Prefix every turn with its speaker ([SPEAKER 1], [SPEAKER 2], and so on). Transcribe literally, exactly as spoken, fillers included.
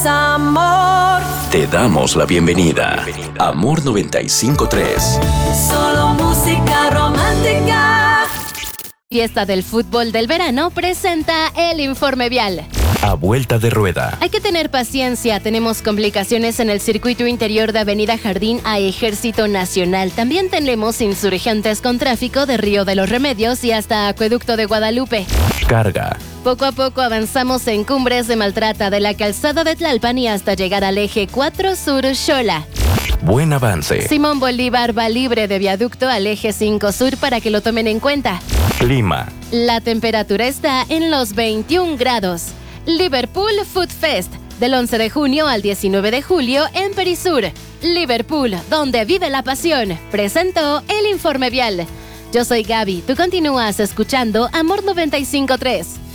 [SPEAKER 1] es amor.
[SPEAKER 2] Te damos la bienvenida. Amor noventa y cinco punto tres.
[SPEAKER 1] Solo música romántica.
[SPEAKER 3] Fiesta del Fútbol del Verano presenta el informe vial.
[SPEAKER 2] A vuelta de rueda.
[SPEAKER 3] Hay que tener paciencia, tenemos complicaciones en el circuito interior de Avenida Jardín a Ejército Nacional. También tenemos insurgentes con tráfico de Río de los Remedios y hasta Acueducto de Guadalupe.
[SPEAKER 2] Carga.
[SPEAKER 3] Poco a poco avanzamos en Cumbres de Maltrata de la calzada de Tlalpan y hasta llegar al eje cuatro Sur Xola.
[SPEAKER 2] Buen avance.
[SPEAKER 3] Simón Bolívar va libre de viaducto al eje cinco Sur para que lo tomen en cuenta.
[SPEAKER 2] Clima.
[SPEAKER 3] La temperatura está en los veintiún grados. Liverpool Food Fest, del once de junio al diecinueve de julio en Perisur. Liverpool, donde vive la pasión, presentó el informe vial. Yo soy Gaby, tú continúas escuchando Amor noventa y cinco punto tres.